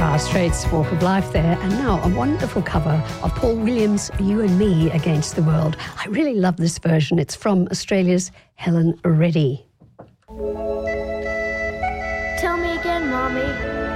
Dire Straits' Walk of Life there, and now a wonderful cover of Paul Williams' You and Me Against the World. I really love this version. It's from Australia's Helen Reddy. Tell me again, Mommy.